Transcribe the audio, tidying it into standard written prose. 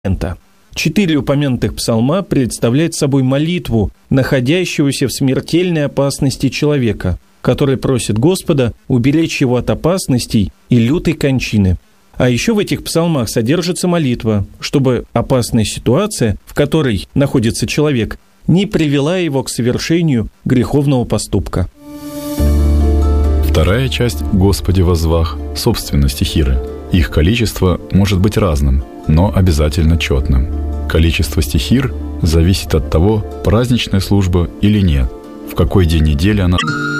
4 упомянутых псалма представляют собой молитву находящегося в смертельной опасности человека, который просит Господа уберечь его от опасностей и лютой кончины. А еще в этих псалмах содержится молитва, чтобы опасная ситуация, в которой находится человек, не привела его к совершению греховного поступка. Вторая часть «Господи воззвах» – собственно стихиры. Их количество может быть разным, но обязательно четным. Количество стихир зависит от того, праздничная служба или нет, в какой день недели она